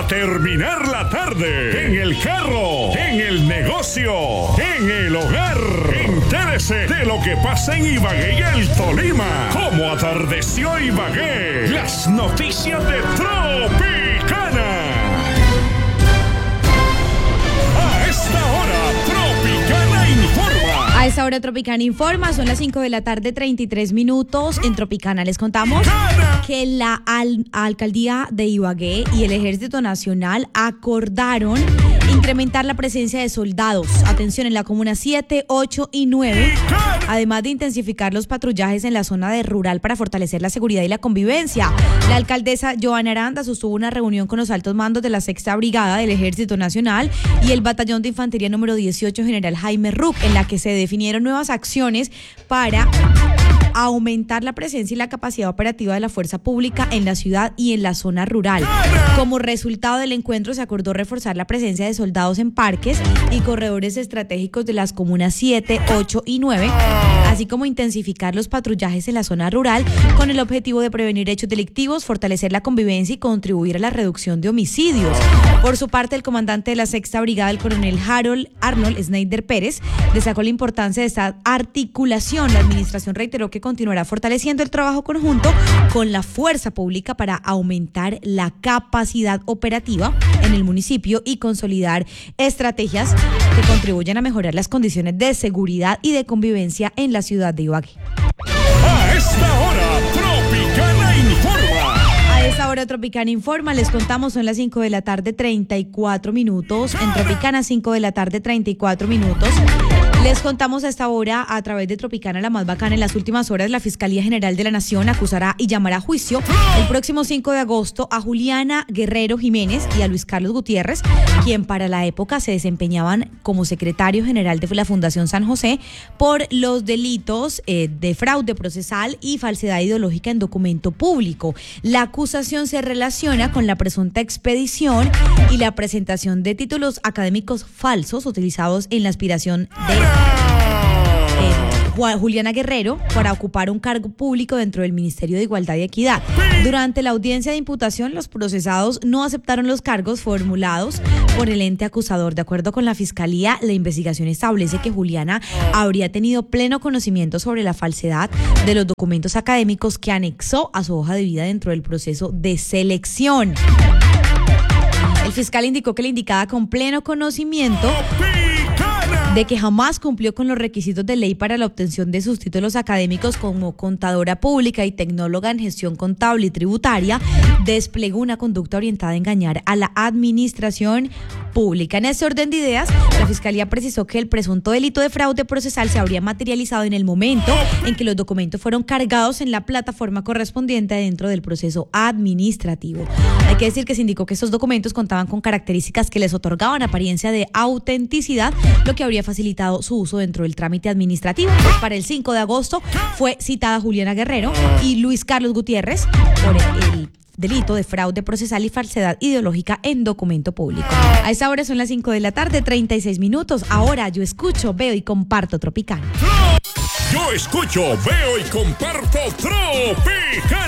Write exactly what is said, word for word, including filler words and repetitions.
terminar la tarde, en el carro, en el negocio, en el hogar. Entérese de lo que pasa en Ibagué y el Tolima. Cómo atardeció Ibagué. Las noticias de Tropicana. A esta hora, Tropicana informa. A esta hora Tropicana informa, son las cinco de la tarde, treinta y tres minutos. En Tropicana les contamos que la al- alcaldía de Ibagué y el Ejército Nacional acordaron incrementar la presencia de soldados, atención, en la comuna siete, ocho y nueve, además de intensificar los patrullajes en la zona de rural para fortalecer la seguridad y la convivencia. La alcaldesa Joana Aranda sostuvo una reunión con los altos mandos de la sexta Brigada del Ejército Nacional y el Batallón de Infantería número dieciocho, General Jaime Ruc, en la que se definieron nuevas acciones para aumentar la presencia y la capacidad operativa de la fuerza pública en la ciudad y en la zona rural. Como resultado del encuentro se acordó reforzar la presencia de soldados en parques y corredores estratégicos de las comunas siete, ocho y nueve, así como intensificar los patrullajes en la zona rural con el objetivo de prevenir hechos delictivos, fortalecer la convivencia y contribuir a la reducción de homicidios. Por su parte, el comandante de la sexta Brigada, el coronel Harold Arnold Schneider Pérez, destacó la importancia de esta articulación. La administración reiteró que continuará fortaleciendo el trabajo conjunto con la fuerza pública para aumentar la capacidad operativa en el municipio y consolidar estrategias que contribuyan a mejorar las condiciones de seguridad y de convivencia en la ciudad de Ibagué. A esta hora, Tropicana informa. A esta hora Tropicana informa, les contamos, son las cinco de la tarde, treinta y cuatro minutos. En Tropicana, cinco de la tarde, treinta y cuatro minutos. Les contamos a esta hora, a través de Tropicana, la más bacana. En las últimas horas, la Fiscalía General de la Nación acusará y llamará a juicio el próximo cinco de agosto a Juliana Guerrero Jiménez y a Luis Carlos Gutiérrez, quien para la época se desempeñaban como secretario general de la Fundación San José, por los delitos eh, de fraude procesal y falsedad ideológica en documento público. La acusación se relaciona con la presunta expedición y la presentación de títulos académicos falsos utilizados en la aspiración de Juliana Guerrero para ocupar un cargo público dentro del Ministerio de Igualdad y Equidad. Durante la audiencia de imputación, los procesados no aceptaron los cargos formulados por el ente acusador. De acuerdo con la Fiscalía, la investigación establece que Juliana habría tenido pleno conocimiento sobre la falsedad de los documentos académicos que anexó a su hoja de vida dentro del proceso de selección. El fiscal indicó que la indicada con pleno conocimiento de que jamás cumplió con los requisitos de ley para la obtención de sus títulos académicos como contadora pública y tecnóloga en gestión contable y tributaria, desplegó una conducta orientada a engañar a la administración pública. En ese orden de ideas, la Fiscalía precisó que el presunto delito de fraude procesal se habría materializado en el momento en que los documentos fueron cargados en la plataforma correspondiente dentro del proceso administrativo. Hay que decir que se indicó que estos documentos contaban con características que les otorgaban apariencia de autenticidad, lo que habría facilitado su uso dentro del trámite administrativo. Para el cinco de agosto fue citada Juliana Guerrero y Luis Carlos Gutiérrez por el delito de fraude procesal y falsedad ideológica en documento público. A esa hora son las cinco de la tarde, treinta y seis minutos. Ahora yo escucho, veo y comparto Tropicana. Yo escucho, veo y comparto Tropicana.